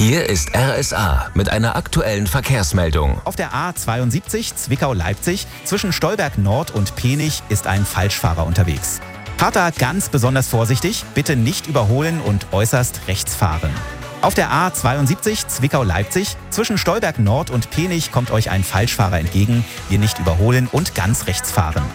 Hier ist RSA mit einer aktuellen Verkehrsmeldung. Auf der A72 Zwickau-Leipzig zwischen Stolberg Nord und Penich ist ein Falschfahrer unterwegs. Fahrt da ganz besonders vorsichtig, bitte nicht überholen und äußerst rechts fahren. Auf der A72 Zwickau-Leipzig zwischen Stolberg Nord und Penich kommt euch ein Falschfahrer entgegen, hier nicht überholen und ganz rechts fahren.